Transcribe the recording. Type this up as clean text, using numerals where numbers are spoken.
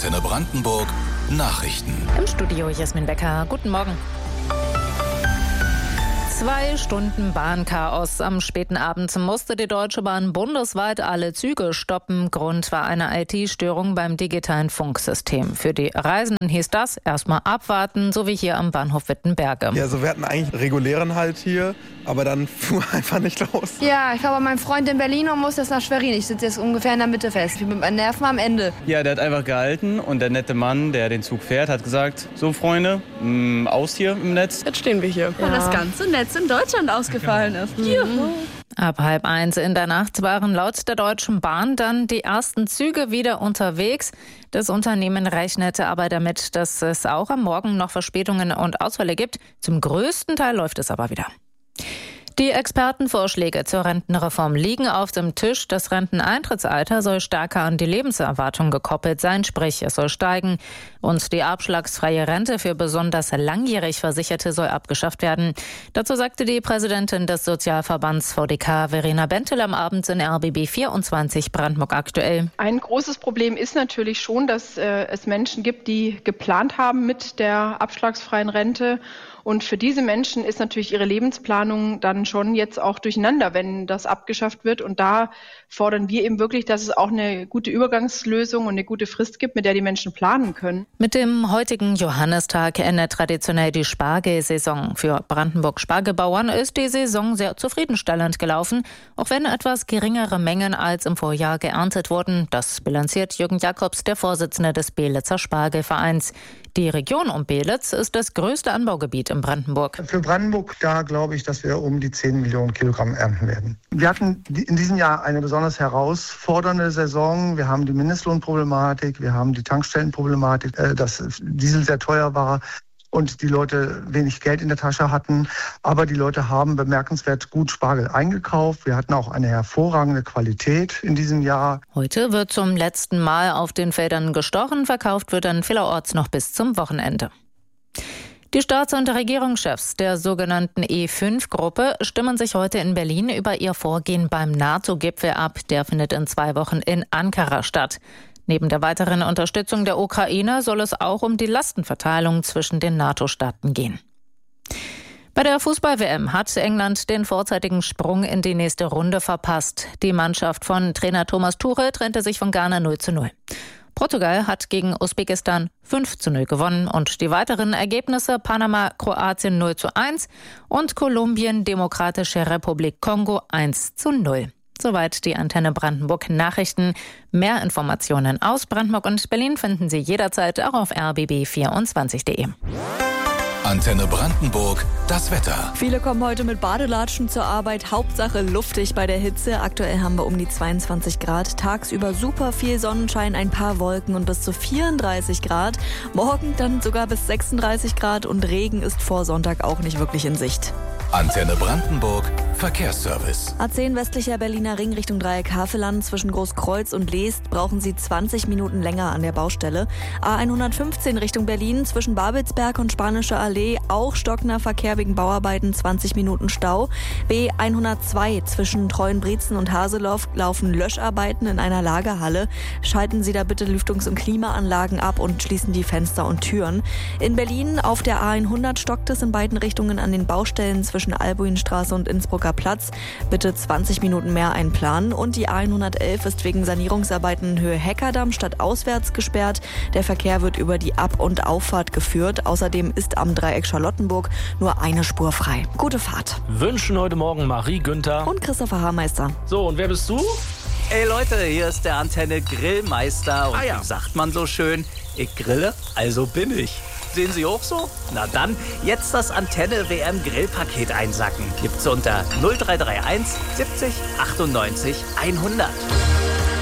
Antenne Brandenburg Nachrichten. Im Studio Jasmin Becker. Guten Morgen. 2 Stunden Bahnchaos. Am späten Abend musste die Deutsche Bahn bundesweit alle Züge stoppen. Grund war eine IT-Störung beim digitalen Funksystem. Für die Reisenden hieß das erstmal abwarten, so wie hier am Bahnhof Wittenberge. Ja, also wir hatten eigentlich regulären Halt hier, aber dann fuhr einfach nicht los. Ja, ich war bei meinem Freund in Berlin und muss jetzt nach Schwerin. Ich sitze jetzt ungefähr in der Mitte fest. Ich bin mit meinen Nerven am Ende. Ja, der hat einfach gehalten und der nette Mann, der den Zug fährt, hat gesagt, so Freunde, aus hier im Netz. Jetzt stehen wir hier, weil das ganze Netz in Deutschland ausgefallen ist. Juhu. Ab 12:30 in der Nacht waren laut der Deutschen Bahn dann die ersten Züge wieder unterwegs. Das Unternehmen rechnete aber damit, dass es auch am Morgen noch Verspätungen und Ausfälle gibt. Zum größten Teil läuft es aber wieder. Die Expertenvorschläge zur Rentenreform liegen auf dem Tisch. Das Renteneintrittsalter soll stärker an die Lebenserwartung gekoppelt sein, sprich es soll steigen. Und die abschlagsfreie Rente für besonders langjährig Versicherte soll abgeschafft werden. Dazu sagte die Präsidentin des Sozialverbands VDK, Verena Bentel, am Abend in RBB 24 Brandenburg aktuell. Ein großes Problem ist natürlich schon, dass es Menschen gibt, die geplant haben mit der abschlagsfreien Rente. Und für diese Menschen ist natürlich ihre Lebensplanung dann schon jetzt auch durcheinander, wenn das abgeschafft wird. Und da fordern wir eben wirklich, dass es auch eine gute Übergangslösung und eine gute Frist gibt, mit der die Menschen planen können. Mit dem heutigen Johannistag endet traditionell die Spargelsaison. Für Brandenburg-Spargelbauern ist die Saison sehr zufriedenstellend gelaufen, auch wenn etwas geringere Mengen als im Vorjahr geerntet wurden. Das bilanziert Jürgen Jakobs, der Vorsitzende des Belitzer Spargelvereins. Die Region um Belitz ist das größte Anbaugebiet in Brandenburg. Für Brandenburg, da glaube ich, dass wir um die 10 Millionen Kilogramm ernten werden. Wir hatten in diesem Jahr eine besonders herausfordernde Saison. Wir haben die Mindestlohnproblematik, wir haben die Tankstellenproblematik, dass Diesel sehr teuer war und die Leute wenig Geld in der Tasche hatten. Aber die Leute haben bemerkenswert gut Spargel eingekauft. Wir hatten auch eine hervorragende Qualität in diesem Jahr. Heute wird zum letzten Mal auf den Feldern gestochen. Verkauft wird dann vielerorts noch bis zum Wochenende. Die Staats- und Regierungschefs der sogenannten E5-Gruppe stimmen sich heute in Berlin über ihr Vorgehen beim NATO-Gipfel ab. Der findet in 2 Wochen in Ankara statt. Neben der weiteren Unterstützung der Ukraine soll es auch um die Lastenverteilung zwischen den NATO-Staaten gehen. Bei der Fußball-WM hat England den vorzeitigen Sprung in die nächste Runde verpasst. Die Mannschaft von Trainer Thomas Tuchel trennte sich von Ghana 0:0. Portugal hat gegen Usbekistan 5:0 gewonnen und die weiteren Ergebnisse Panama, Kroatien 0:1 und Kolumbien, Demokratische Republik Kongo 1:0. Soweit die Antenne Brandenburg Nachrichten. Mehr Informationen aus Brandenburg und Berlin finden Sie jederzeit auch auf rbb24.de. Antenne Brandenburg, das Wetter. Viele kommen heute mit Badelatschen zur Arbeit. Hauptsache luftig bei der Hitze. Aktuell haben wir um die 22 Grad. Tagsüber super viel Sonnenschein, ein paar Wolken und bis zu 34 Grad. Morgen dann sogar bis 36 Grad und Regen ist vor Sonntag auch nicht wirklich in Sicht. Antenne Brandenburg, Verkehrsservice. A10 westlicher Berliner Ring Richtung Dreieck Havelland zwischen Großkreuz und Leest brauchen Sie 20 Minuten länger an der Baustelle. A115 Richtung Berlin zwischen Babelsberg und Spanische Allee auch stockender Verkehr wegen Bauarbeiten, 20 Minuten Stau. B102 zwischen Treuenbrietzen und Haseloff laufen Löscharbeiten in einer Lagerhalle. Schalten Sie da bitte Lüftungs- und Klimaanlagen ab und schließen die Fenster und Türen. In Berlin auf der A100 stockt es in beiden Richtungen an den Baustellen zwischen Albuinstraße und Innsbrucker Platz. Bitte 20 Minuten mehr einplanen. Und die A111 ist wegen Sanierungsarbeiten in Höhe Heckerdamm stadtauswärts gesperrt. Der Verkehr wird über die Ab- und Auffahrt geführt. Außerdem ist am Dreieck Charlottenburg nur eine Spur frei. Gute Fahrt. Wünschen heute Morgen Marie Günther Und Christopher Haarmeister. So, und wer bist du? Ey Leute, hier ist der Antenne Grillmeister und ja. wie sagt man so schön, ich grille, also bin ich. Sehen Sie auch so? Na dann, jetzt das Antenne WM Grillpaket einsacken. Gibt's unter 0331 70 98 100.